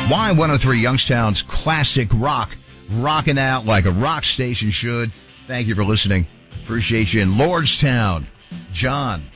Y103 Youngstown's classic rock, rocking out like a rock station should. Thank you for listening. Appreciate you in Lordstown. John.